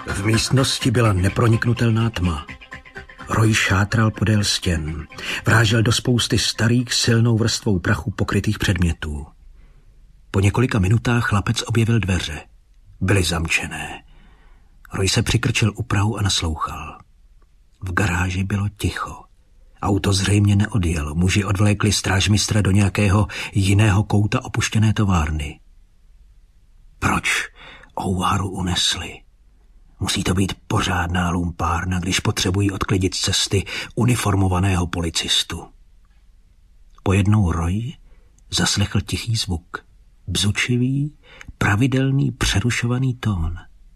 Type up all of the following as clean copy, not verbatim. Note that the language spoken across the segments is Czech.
V místnosti byla neproniknutelná tma. Roy šátral podél stěn. Vrážel do spousty starých silnou vrstvou prachu pokrytých předmětů. Po několika minutách chlapec objevil dveře. Byly zamčené. Roy se přikrčil u prahu a naslouchal. V garáži bylo ticho. Auto zřejmě neodjelo. Muži odvlékli strážmistra do nějakého jiného kouta opuštěné továrny. Proč O'Haru unesli? Musí to být pořádná lumpárna, když potřebují odklidit z cesty uniformovaného policistu. Pojednou Roy zaslechl tichý zvuk. Bzučivý, pravidelný, přerušovaný tón.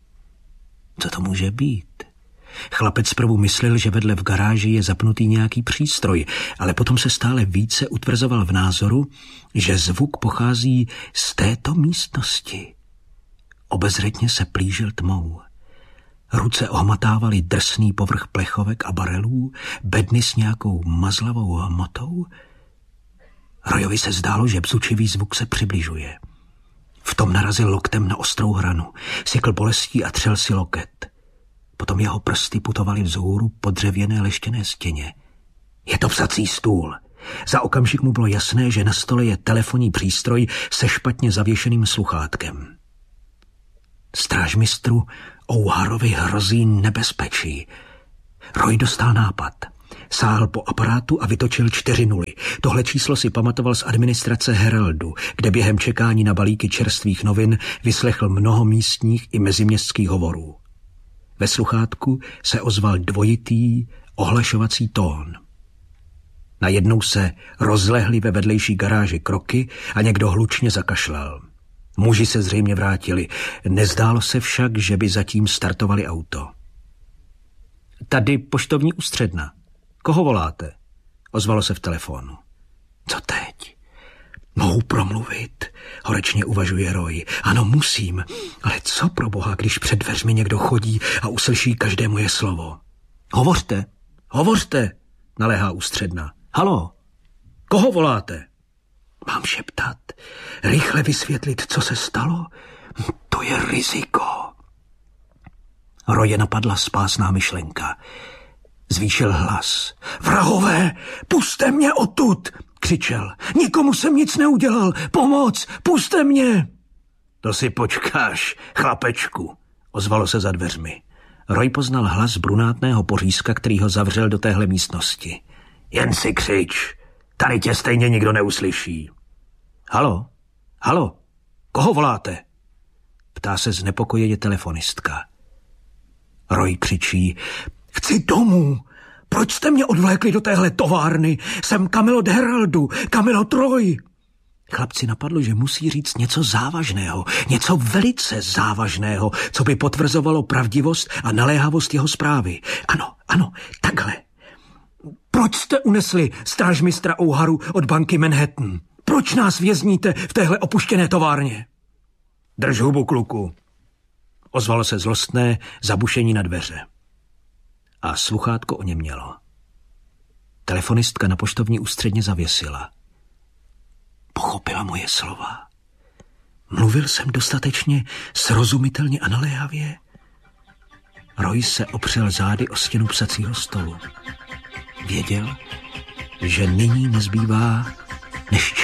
Co to může být? Chlapec zprvu myslel, že vedle v garáži je zapnutý nějaký přístroj, ale potom se stále více utvrzoval v názoru, že zvuk pochází z této místnosti. Obezřetně se plížil tmou. Ruce ohmatávaly drsný povrch plechovek a barelů, bedny s nějakou mazlavou hmotou. Royovi se zdálo, že bzučivý zvuk se přibližuje. V tom narazil loktem na ostrou hranu, sykl bolestí a třel si loket. Potom jeho prsty putovaly vzhůru po dřevěné leštěné stěně. Je to psací stůl. Za okamžik mu bylo jasné, že na stole je telefonní přístroj se špatně zavěšeným sluchátkem. Strážmistru O'Harovi hrozí nebezpečí. Roy dostal nápad. Sáhl po aparátu a vytočil 4 nuly. Tohle číslo si pamatoval z administrace Heraldu, kde během čekání na balíky čerstvých novin vyslechl mnoho místních i meziměstských hovorů. Ve sluchátku se ozval dvojitý ohlašovací tón. Najednou se rozlehly ve vedlejší garáži kroky a někdo hlučně zakašlal. Muži se zřejmě vrátili. Nezdálo se však, že by zatím startovali auto. Tady poštovní ústředna. Koho voláte? Ozvalo se v telefonu. Co teď? Mohu promluvit, horečně uvažuje Roy. Ano, musím, ale co pro boha, když před dveřmi někdo chodí a uslyší každé moje slovo? Hovořte, naléhá ústředna. Halo, koho voláte? Mám šeptat, rychle vysvětlit, co se stalo? To je riziko. Roye napadla spásná myšlenka. Zvýšil hlas. Vrahové, pusťte mě odtud, křičel. Nikomu jsem nic neudělal. Pomoc, pusťte mě. To si počkáš, chlapečku, ozvalo se za dveřmi. Roy poznal hlas brunátného pořízka, který ho zavřel do téhle místnosti. Jen si křič, tady tě stejně nikdo neuslyší. Halo, koho voláte? Ptá se znepokojeně telefonistka. Roy křičí, chci domů. Proč jste mě odvlékli do téhle továrny? Jsem Camelot Heraldu, Camelot Roy. Chlapci napadlo, že musí říct něco závažného, něco velice závažného, co by potvrzovalo pravdivost a naléhavost jeho zprávy. Ano, takhle. Proč jste unesli strážmistra O'Haru od banky Manhattan? Proč nás vězníte v téhle opuštěné továrně? Drž hubu, kluku. Ozvalo se zlostné zabušení na dveře. A sluchátko oněmělo. Telefonistka na poštovní ústředně zavěsila. Pochopila moje slova. Mluvil jsem dostatečně srozumitelně a naléhavě. Roy se opřel zády o stěnu psacího stolu. Věděl, že nyní nezbývá než